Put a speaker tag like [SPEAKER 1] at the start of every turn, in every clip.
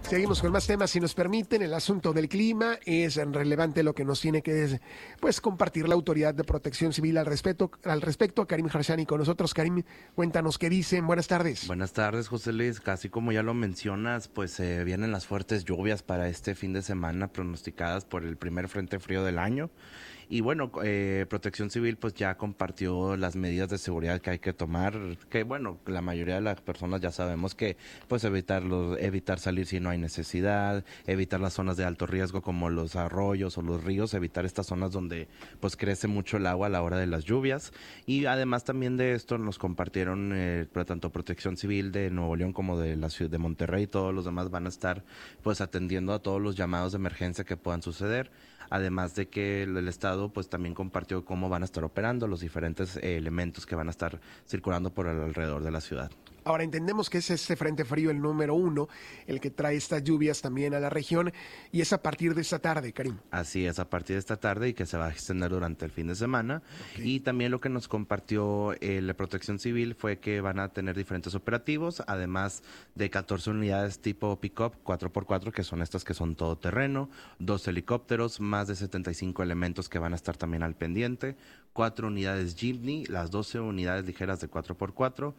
[SPEAKER 1] Seguimos con más temas, si nos permiten. El asunto del clima es relevante, lo que nos tiene que pues compartir la Autoridad de Protección Civil al respecto. Karim Harshani con nosotros. Karim, cuéntanos qué dicen. Buenas tardes.
[SPEAKER 2] Buenas tardes, José Luis. Casi como ya lo mencionas, pues vienen las fuertes lluvias para este fin de semana pronosticadas por el primer frente frío del año. Y bueno, Protección Civil pues ya compartió las medidas de seguridad que hay que tomar, que bueno, la mayoría de las personas ya sabemos que pues evitar salir si no hay necesidad, evitar las zonas de alto riesgo como los arroyos o los ríos, evitar estas zonas donde pues crece mucho el agua a la hora de las lluvias. Y además también de esto nos compartieron tanto Protección Civil de Nuevo León como de la ciudad de Monterrey, todos los demás van a estar pues atendiendo a todos los llamados de emergencia que puedan suceder. Además de que el Estado pues también compartió cómo van a estar operando los diferentes elementos que van a estar circulando por el alrededor de la ciudad.
[SPEAKER 1] Ahora entendemos que es este frente frío el número 1, el que trae estas lluvias también a la región, y es a partir de esta tarde, Karim.
[SPEAKER 2] Así es, a partir de esta tarde y que se va a extender durante el fin de semana. Okay. Y también lo que nos compartió la Protección Civil fue que van a tener diferentes operativos, además de 14 unidades tipo pick-up 4x4, que son estas que son todoterreno, 2 helicópteros, más de 75 elementos que van a estar también al pendiente, 4 unidades Jeepney, las 12 unidades ligeras de 4x4,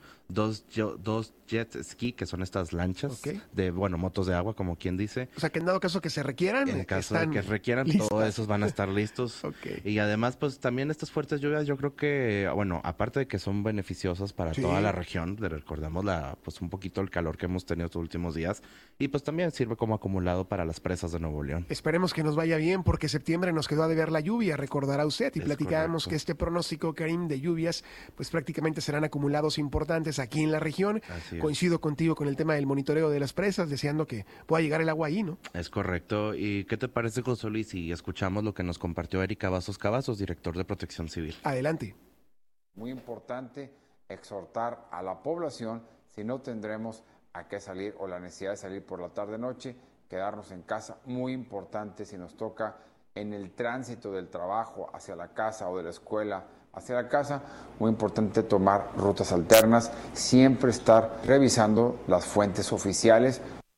[SPEAKER 2] dos jet ski, que son estas lanchas de, motos de agua, como quien dice.
[SPEAKER 1] O sea, que en dado caso que se requieran,
[SPEAKER 2] en caso de que requieran, listas. Todos esos van a estar listos. Y además, pues también estas fuertes lluvias, yo creo que, aparte de que son beneficiosas para toda la región, recordemos pues un poquito el calor que hemos tenido estos últimos días, y pues también sirve como acumulado para las presas de Nuevo León.
[SPEAKER 1] Esperemos que nos vaya bien, porque septiembre nos quedó a deber la lluvia, recordará usted, y platicábamos que este pronóstico, Karim, de lluvias, pues prácticamente serán acumulados importantes aquí en la región. Coincido contigo con el tema del monitoreo de las presas, deseando que pueda llegar el agua ahí, ¿no?
[SPEAKER 2] Es correcto. ¿Y qué te parece, José Luis, si escuchamos lo que nos compartió Eric Cavazos, director de Protección Civil?
[SPEAKER 1] Adelante.
[SPEAKER 3] Muy importante exhortar a la población, si no tendremos a qué salir o la necesidad de salir por la tarde-noche, quedarnos en casa. Muy importante si nos toca en el tránsito del trabajo hacia la casa o de la escuela hacia la casa, muy importante tomar rutas alternas, siempre estar revisando las fuentes oficiales.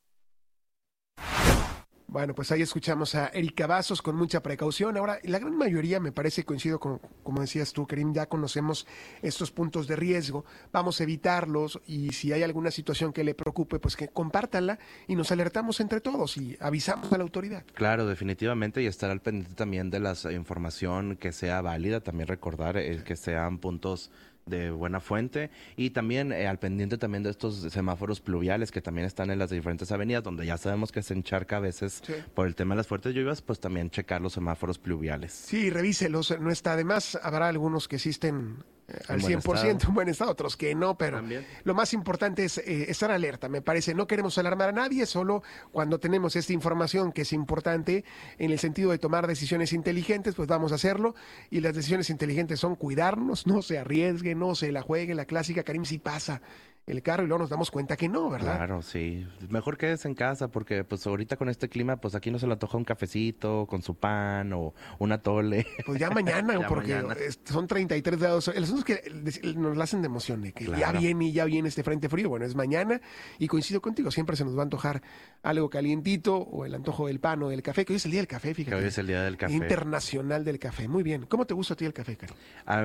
[SPEAKER 1] Bueno, pues ahí escuchamos a Eric Cavazos con mucha precaución. Ahora, la gran mayoría, me parece, coincido con, como decías tú, Karim, ya conocemos estos puntos de riesgo, vamos a evitarlos, y si hay alguna situación que le preocupe, pues que compártanla y nos alertamos entre todos y avisamos a la autoridad.
[SPEAKER 2] Claro, definitivamente, y estar al pendiente también de la información que sea válida, también recordar que sean puntos de buena fuente, y también al pendiente también de estos semáforos pluviales que también están en las diferentes avenidas, donde ya sabemos que se encharca a veces por el tema de las fuertes lluvias, pues también checar los semáforos pluviales.
[SPEAKER 1] Sí, revíselos, no está de más. Habrá algunos que existen al 100% en buen estado, otros que no, pero también lo más importante es estar alerta, me parece. No queremos alarmar a nadie, solo cuando tenemos esta información que es importante en el sentido de tomar decisiones inteligentes, pues vamos a hacerlo, y las decisiones inteligentes son cuidarnos, no se arriesgue, no se la juegue, la clásica, Karim, si pasa el carro y luego nos damos cuenta que no, ¿verdad?
[SPEAKER 2] Claro, sí. Mejor quédese en casa, porque pues ahorita con este clima, pues aquí no se le antoja un cafecito con su pan o un atole.
[SPEAKER 1] Pues ya mañana, porque son 33 grados. El asunto es que nos la hacen de emoción, de que ya viene este frente frío. Bueno, es mañana, y coincido contigo, siempre se nos va a antojar algo calientito, o el antojo del pan o del café, que hoy es el día del café, fíjate.
[SPEAKER 2] Que hoy es el día del café.
[SPEAKER 1] Internacional del café. Muy bien. ¿Cómo te gusta a ti el café, Cari?